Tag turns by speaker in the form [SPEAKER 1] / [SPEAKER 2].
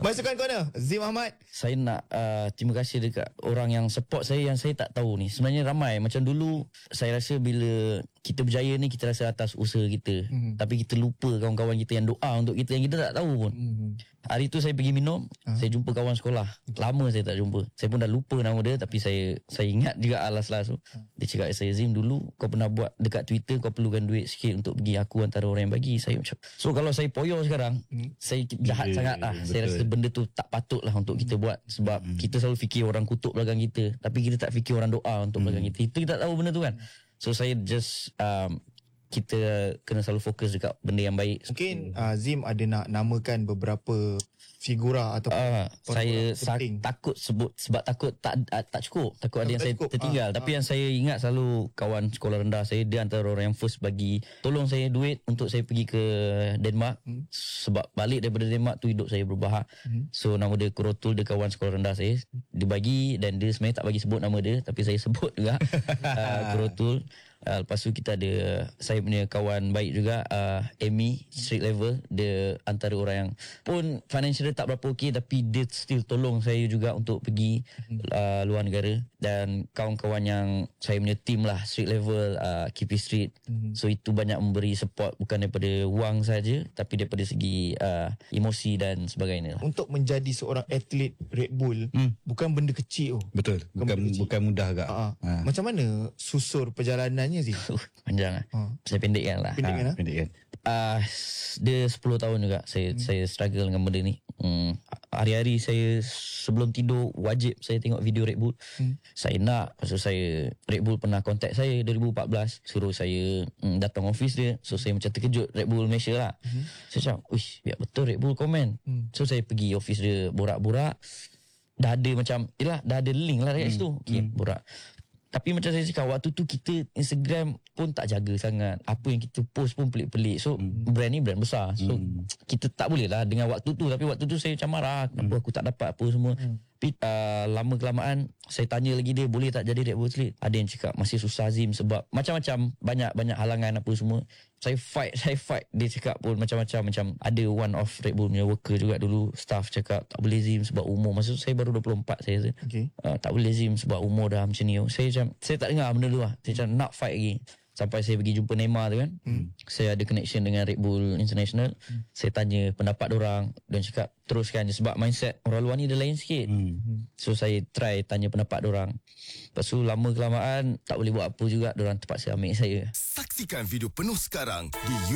[SPEAKER 1] Pasukan corner Zim Ahmad.
[SPEAKER 2] Saya nak terima kasih dekat orang yang support saya yang saya tak tahu ni. Sebenarnya ramai. Macam dulu saya rasa bila kita berjaya ni kita rasa atas usaha kita. Tapi kita lupa kawan-kawan kita yang doa untuk kita yang kita tak tahu pun. Hari tu saya pergi minum, saya jumpa kawan sekolah. Lama saya tak jumpa. Saya pun dah lupa nama dia tapi saya ingat juga alas-alas tu. Dia cakap saya, Zim, dulu kau pernah buat dekat Twitter kau perlukan duit sikit untuk pergi, aku antara orang yang bagi. Saya macam, so kalau saya poyo sekarang, saya jahat sangat lah. Saya rasa benda tu tak patut lah untuk kita buat. Sebab kita selalu fikir orang kutuk belakang kita, tapi kita tak fikir orang doa untuk belakang kita. Itu kita tak tahu benda tu kan. So saya just kita kena selalu fokus dekat benda yang baik.
[SPEAKER 1] Mungkin Zim ada nak namakan beberapa figura atau
[SPEAKER 2] saya takut sebut sebab takut tak cukup, takut ada yang saya tertinggal. Tapi yang saya ingat selalu kawan sekolah rendah saya, dia antara orang yang first bagi tolong saya duit untuk saya pergi ke Denmark. Sebab balik daripada Denmark tu hidup saya berubah. So nama dia Kurotul, dia kawan sekolah rendah saya. Dia bagi, dan dia sebenarnya tak bagi sebut nama dia, tapi saya sebut juga Kurotul. Lepas tu kita ada saya punya kawan baik juga, Amy, street level. Dia antara orang yang pun financial dia tak berapa okey, tapi dia still tolong saya juga untuk pergi luar negara. Dan kawan-kawan yang saya punya team lah, street level, KP Street. So itu banyak memberi support, bukan daripada wang saja, tapi daripada segi emosi dan sebagainya.
[SPEAKER 1] Untuk menjadi seorang atlet Red Bull bukan benda kecil.
[SPEAKER 3] Betul. Bukan mudah agak.
[SPEAKER 1] Macam mana susur perjalanannya sih?
[SPEAKER 2] Panjang lah. Saya pendekkan lah.
[SPEAKER 3] Pendekkan.
[SPEAKER 2] Dia 10 tahun juga saya struggle dengan benda ni. Hari-hari saya sebelum tidur wajib saya tengok video Red Bull. Saya nak, pasal saya Red Bull pernah contact saya 2014, suruh saya datang office dia. So saya macam terkejut, Red Bull Malaysia lah. Saya macam, uish, biar betul Red Bull komen. So saya pergi office dia, borak-borak. Dah ada macam, yelah, dah ada link lah dekat situ. Okay, borak. Tapi macam saya cakap, waktu tu kita Instagram pun tak jaga sangat. Apa yang kita post pun pelik-pelik. So brand ni brand besar. So kita tak boleh lah dengan waktu tu. Tapi waktu tu saya macam marah, kenapa aku tak dapat apa semua. Tapi lama kelamaan saya tanya lagi dia, boleh tak jadi Red Bull athlete? Ada yang cakap masih susah, Zim, sebab macam-macam, banyak halangan apa semua. Saya fight. Dia cakap pun macam-macam. Macam ada one of Red Bull punya worker juga dulu, staff cakap tak boleh, Zim, sebab umur. Masa tu saya baru 24 saya rasa. Tak boleh, Zim, sebab umur dah macam ni. Saya tak dengar benda tu lah. Saya macam nak fight lagi. Sampai saya pergi jumpa Neymar tu kan. Saya ada connection dengan Red Bull International. Saya tanya pendapat diorang, dan cakap teruskan je, sebab mindset orang luar ni dia lain sikit. So saya try tanya pendapat diorang. Lepas tu lama kelamaan tak boleh buat apa juga, diorang terpaksa ambil saya.
[SPEAKER 4] Saksikan video penuh sekarang di